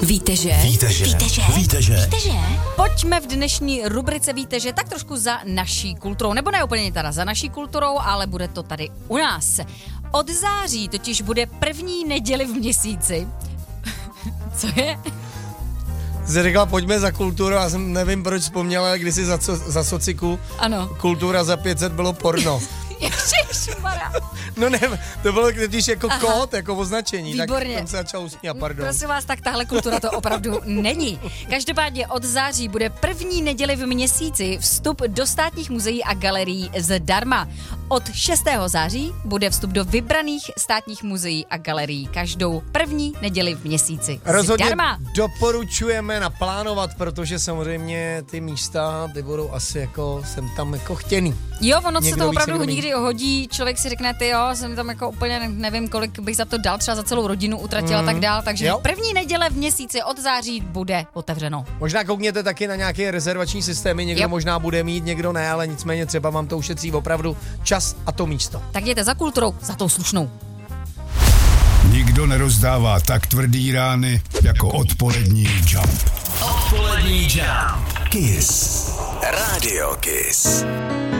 Víte, že? Pojďme v dnešní rubrice Víte, že tak trošku za naší kulturou, nebo ne úplně teda za naší kulturou, ale bude to tady u nás. Od září totiž bude první neděli v měsíci. Co je? Jsi řekla, pojďme za kulturu, já jsem nevím, proč vzpomněla, kdysi za sociku. Ano. Kultura za 500 bylo porno. Ježišmarja. No ne, to bylo totiž jako kód, jako označení. Výborně. Tak tam se začal usmívat, pardon. Prosím vás, tak tahle kultura to opravdu není. Každopádně od září bude první neděli v měsíci vstup do státních muzeí a galerií zdarma. Od 6. září bude vstup do vybraných státních muzeí a galerií každou první neděli v měsíci Rozhodně zdarma. doporučujeme naplánovat, protože samozřejmě ty místa, ty budou asi jako, jsem tam jako chtěný. Jo, ono Někdo se to víc, opravdu někdo někdy hodí, člověk si řekne, ty jo, jsem tam jako úplně nevím, kolik bych za to dal, třeba za celou rodinu utratil a tak dál, takže Jo. první neděle v měsíci od září bude otevřeno. Možná koukněte taky na nějaké rezervační systémy, někdo Yep. možná bude mít, někdo ne, ale nicméně třeba vám to ušetří opravdu čas a to místo. Tak jděte za kulturou, za tou slušnou. Nikdo nerozdává tak tvrdý rány jako odpolední Jump. Odpolední Jump. Kiss. Radio Kiss.